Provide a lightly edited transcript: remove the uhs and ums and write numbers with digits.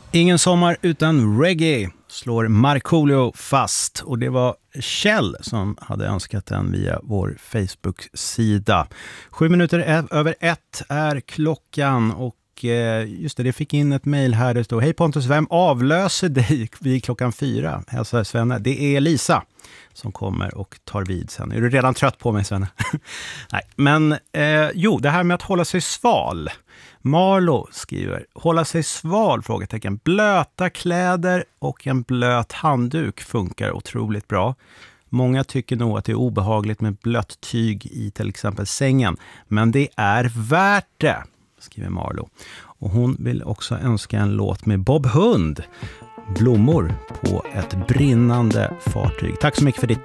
Ingen sommar utan reggae, slår Markoolio fast. Och det var Kjell som hade önskat den via vår Facebook-sida. 7:07 är klockan och just det fick in ett mejl här. Det står: Hej Pontus, vem avlöser dig vid klockan 4? Hälsar Svenne. Det är Lisa som kommer och tar vid sen. Är du redan trött på mig, Svenne? Nej, men det här med att hålla sig sval. Marlo skriver: hålla sig sval, frågetecken. Blöta kläder och en blöt handduk funkar otroligt bra. Många tycker nog att det är obehagligt med blött tyg i till exempel sängen. Men det är värt det, skriver Marlo. Och hon vill också önska en låt med Bob Hund. Blommor på ett brinnande fartyg. Tack så mycket för ditt